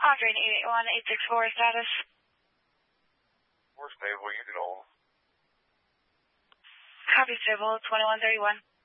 Audrey 881-864 status. We're stable, you can hold. Copy stable, 2131.